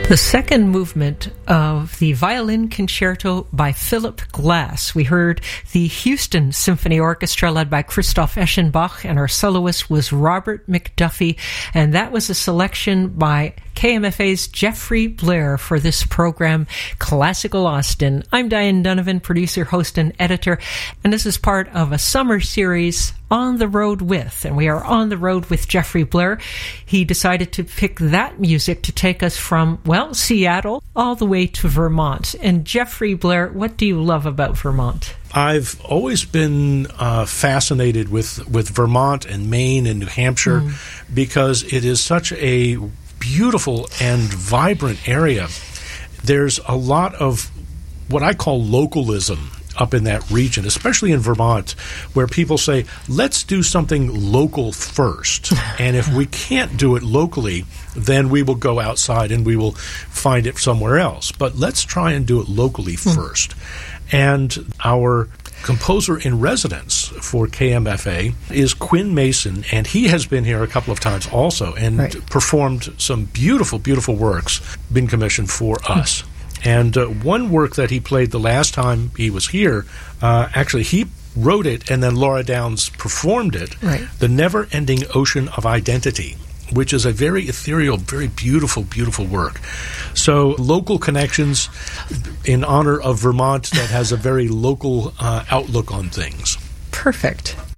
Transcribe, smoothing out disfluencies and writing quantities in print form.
The second movement of the Violin Concerto by Philip Glass. We heard the Houston Symphony Orchestra led by Christoph Eschenbach, and our soloist was Robert McDuffie, and that was a selection by KMFA's Jeffrey Blair for this program, Classical Austin. I'm Diane Donovan, producer, host, and editor, and this is part of a summer series, On the Road With, and we are on the road with Jeffrey Blair. He decided to pick that music to take us from, well, Seattle all the way to Vermont. And Jeffrey Blair, what do you love about Vermont? I've always been fascinated with Vermont and Maine and New Hampshire because it is such a beautiful and vibrant area. There's a lot of what I call localism up in that region, especially in Vermont, where people say, let's do something local first. And if we can't do it locally, then we will go outside and we will find it somewhere else. But let's try and do it locally first. And our composer in residence for KMFA is Quinn Mason, and he has been here a couple of times also and performed some beautiful, beautiful works, been commissioned for us. And one work that he played the last time he was here, actually he wrote it and then Laura Downs performed it, The Never-Ending Ocean of Identity, which is a very ethereal, very beautiful, beautiful work. So local connections in honor of Vermont that has a very local outlook on things. Perfect.